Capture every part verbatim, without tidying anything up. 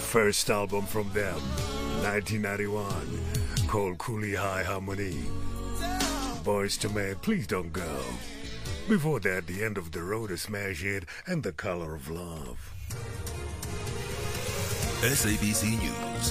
First album from them, nineteen ninety-one, called Coolie High Harmony. Boys to Men, Please Don't Go. Before that, The End of the Road, A Smash Hit, and The Color of Love. S A B C News.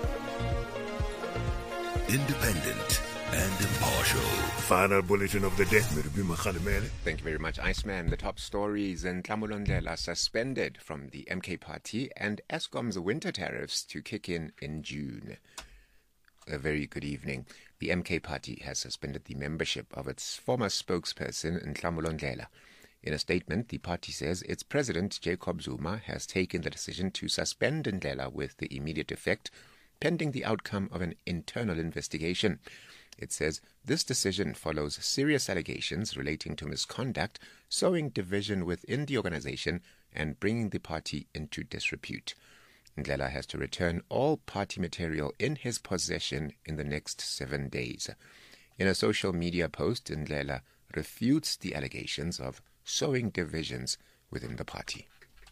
Independent and impartial. Final bulletin of the day. Thank you very much, Iceman. The top stories: in Tlamulondlela suspended from the M K Party, and Eskom's winter tariffs to kick in in June. A very good evening. The M K Party has suspended the membership of its former spokesperson, Tlamulondlela. In a statement, the party says its president, Jacob Zuma, has taken the decision to suspend Ndlela with the immediate effect, pending the outcome of an internal investigation. It says this decision follows serious allegations relating to misconduct, sowing division within the organization, and bringing the party into disrepute. Ndlela has to return all party material in his possession in the next seven days. In a social media post, Ndlela refutes the allegations of sowing divisions within the party.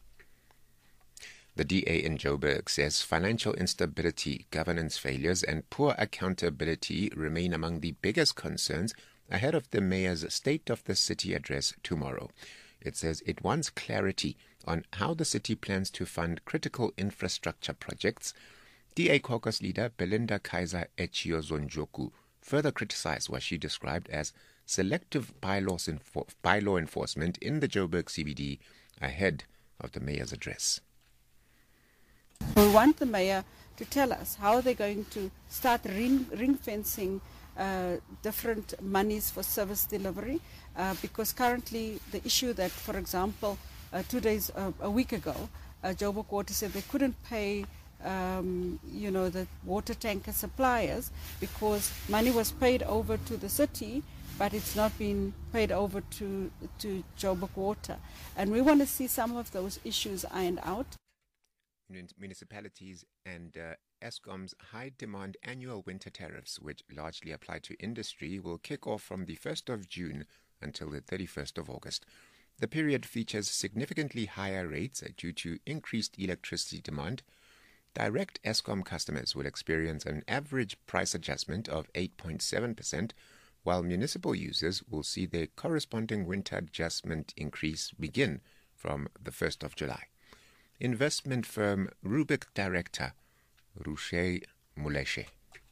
The D A in Joburg says financial instability, governance failures, and poor accountability remain among the biggest concerns ahead of the mayor's State of the City address tomorrow. It says it wants clarity on how the city plans to fund critical infrastructure projects. D A caucus leader Belinda Kaiser Echio-Zonjoku further criticized what she described as selective bylaws enfo- bylaw enforcement in the Joburg C B D ahead of the mayor's address. We want the mayor to tell us how they're going to start ring, ring fencing uh, different monies for service delivery, uh, because currently the issue that, for example, uh, two days, uh, a week ago, uh, Joburg Water said they couldn't pay um, you know, the water tanker suppliers because money was paid over to the city, but it's not been paid over to, to Joburg Water. And we want to see some of those issues ironed out. Municipalities and uh, Eskom's high-demand annual winter tariffs, which largely apply to industry, will kick off from the first of June until the thirty-first of August. The period features significantly higher rates due to increased electricity demand. Direct Eskom customers will experience an average price adjustment of eight point seven percent, while municipal users will see their corresponding winter adjustment increase begin from the first of July. Investment firm Rubik director Rushe Muleshe.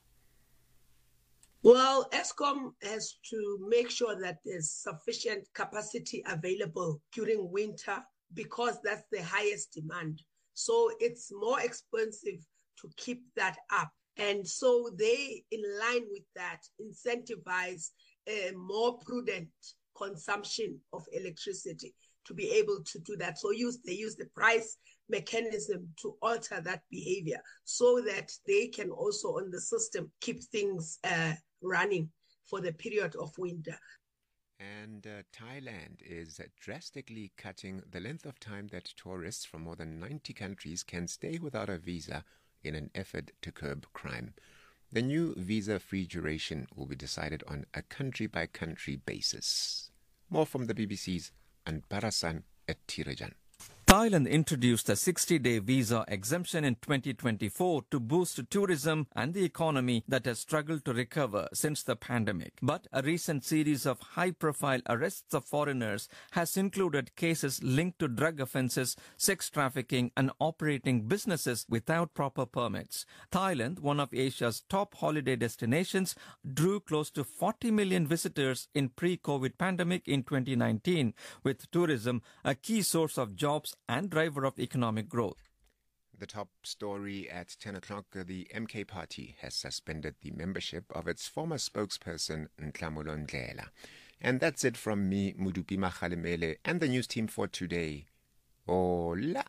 Well, Eskom has to make sure that there's sufficient capacity available during winter because that's the highest demand. So it's more expensive to keep that up. And so they, in line with that, incentivize a more prudent consumption of electricity to be able to do that. So use they use the price mechanism to alter that behavior so that they can also on the system keep things uh, running for the period of winter. And uh, Thailand is drastically cutting the length of time that tourists from more than ninety countries can stay without a visa in an effort to curb crime. The new visa-free duration will be decided on a country-by-country basis. More from the B B C's Anparasan Etirajan. Thailand introduced a sixty-day visa exemption in twenty twenty-four to boost tourism and the economy that has struggled to recover since the pandemic. But a recent series of high-profile arrests of foreigners has included cases linked to drug offences, sex trafficking and operating businesses without proper permits. Thailand, one of Asia's top holiday destinations, drew close to forty million visitors in pre-COVID pandemic in twenty nineteen, with tourism a key source of jobs and driver of economic growth. The top story at ten o'clock, the M K Party has suspended the membership of its former spokesperson, Tlamulondlela. And that's it from me, Mudupi Makhalemele, and the news team for today. Hola!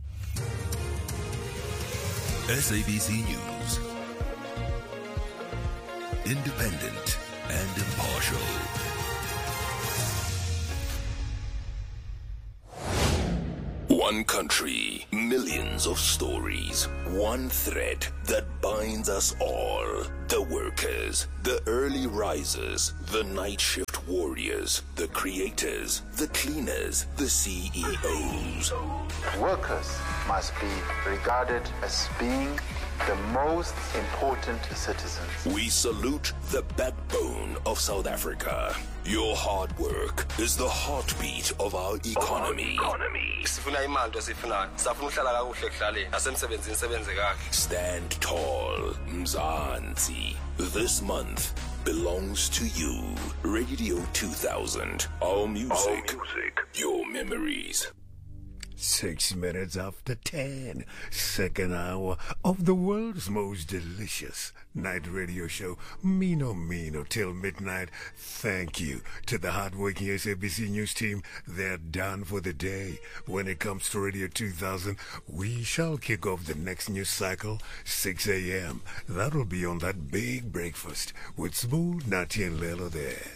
S A B C News. Independent and impartial. One country, millions of stories, one thread that binds us all. The workers, the early risers, the night shift warriors, the creators, the cleaners, the C E Os. Workers must be regarded as being the most important citizens. We salute the backbone of South Africa. Your hard work is the heartbeat of our economy. Stand tall, Mzansi. This month belongs to you. Radio two thousand. Our music, our music. Your memories. Six minutes after ten, second hour of the world's most delicious night radio show, Mino Mino, till midnight. Thank you to the hardworking S A B C News team. They're done for the day. When it comes to Radio two thousand, we shall kick off the next news cycle, six a.m. That'll be on that big breakfast with Smooth, Nati and Lelo there.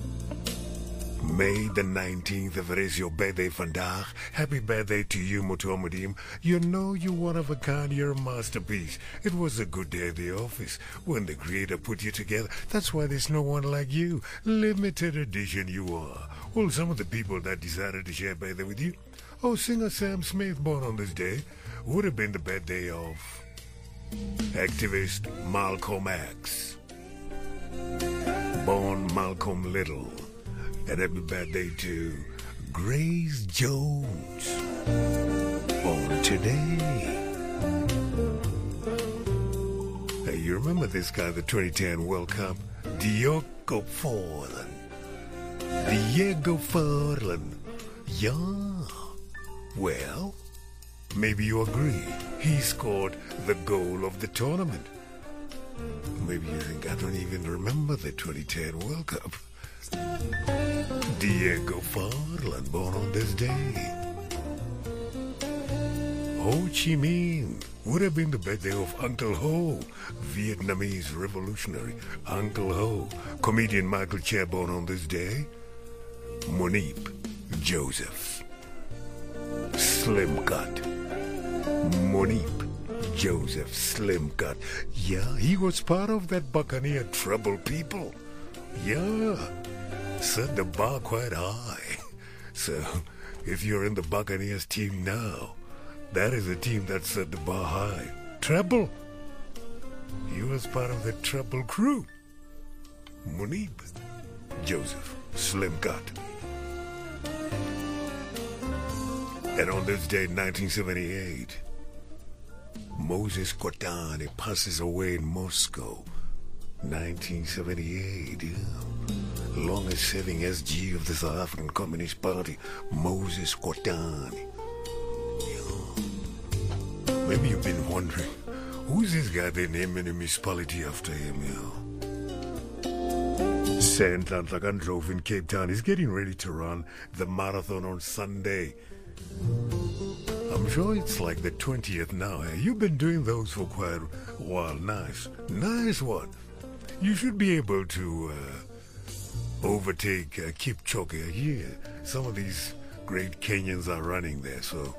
May the nineteenth, if it is your birthday vandaag, happy birthday to you, Mutuamudim. You know you're one of a kind, you're a masterpiece. It was a good day at the office when the creator put you together. That's why there's no one like you. Limited edition you are. Well, some of the people that decided to share birthday with you. Oh, singer Sam Smith, born on this day, would have been the birthday of activist Malcolm X. Born Malcolm Little. And happy birthday to Grace Jones, born today. Hey, you remember this guy, the twenty ten World Cup? Diogo Forlan. Diego Forlan. Yeah. Well, maybe you agree. He scored the goal of the tournament. Maybe you think I don't even remember the twenty ten World Cup. Diego Forlan, born on this day. Ho Chi Minh would have been the birthday of Uncle Ho, Vietnamese revolutionary. Uncle Ho, comedian Michael Che, born on this day. Monip Joseph, Slim Cut. Monip Joseph, Slim Cut. Yeah, he was part of that Buccaneer trouble people. Yeah. Set the bar quite high. So, if you're in the Buccaneers team now, that is a team that set the bar high. Treble. He was part of the treble crew. Munib Joseph, Slim Cut. And on this day, nineteen seventy-eight, Moses Kotane passes away in Moscow. nineteen seventy-eight, yeah. Longest serving S G of the South African Communist Party, Moses Kotane. Yeah. Maybe you've been wondering, who's this guy they named in a municipality after him, yeah? Saint Ntlakan drove in Cape Town. He's getting ready to run the marathon on Sunday. I'm sure it's like the twentieth now. Eh? You've been doing those for quite a while. Nice. Nice one. You should be able to uh, overtake uh, Kipchoge here. Some of these great Kenyans are running there, so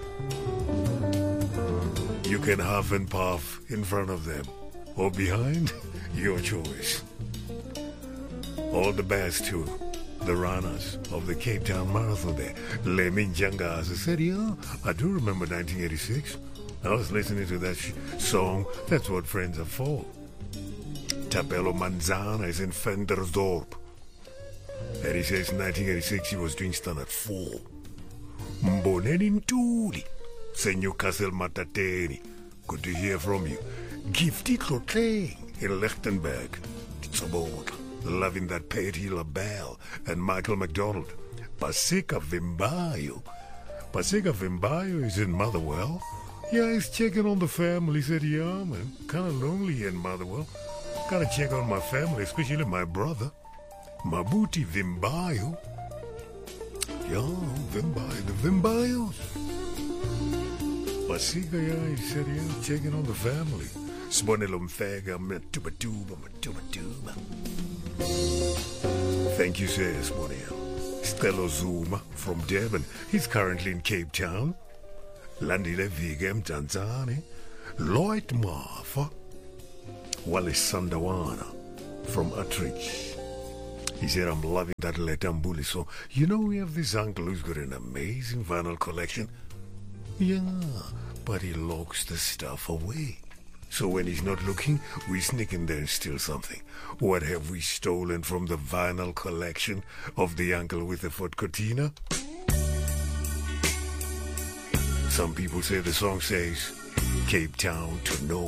you can huff and puff in front of them or behind, your choice. All the best to the runners of the Cape Town Marathon there. Lemin Jangaza said, yeah, I do remember nineteen eighty-six. I was listening to that sh- song. That's what friends are for. Tabelo Manzana is in Ventersdorp. And he says in nineteen eighty-six he was doing standard four. Mboneni Ntuli, Senor Castle Matateni. Good to hear from you. Gifty Clotleng in Lichtenberg. Tsobot. Loving that Petty LaBelle and Michael McDonald. Pasika Vimbayo. Pasika Vimbayo is in Motherwell. Yeah, he's checking on the family. He said, yeah, man, kind of lonely in Motherwell. Gotta check on my family, especially my brother. Mabuti Vimbayo. Yeah, Vimbayo, the Vimbayos. Pasika, yeah, he said, yeah, checking on the family. Sponelum Fega, Matubatuba, Matubatuba. Thank you, sir, Sponel. Stelo Zuma from Devon. He's currently in Cape Town. Landile Vigam Tanzani. Lloyd Marfa. Wallace Sandawana from Uttridge. He said, I'm loving that Letambuli song. You know, we have this uncle who's got an amazing vinyl collection. Yeah, but he locks the stuff away. So when he's not looking, we sneak in there and steal something. What have we stolen from the vinyl collection of the uncle with the Ford Cortina? Some people say the song says, Cape Town to no